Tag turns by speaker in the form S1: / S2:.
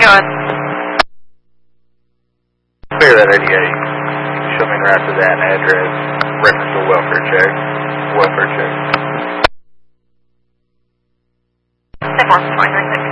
S1: going?
S2: Clear that idea. Show me the rest of that address. Reference to welfare check. Welfare check.
S1: 10-4, 23,